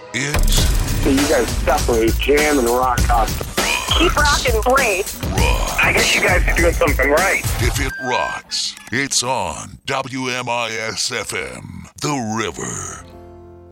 It's So you guys separate jam and rock constantly. Keep rocking, Brace. rock. I guess you guys are doing something right. If it rocks, it's on WMIS FM, The River.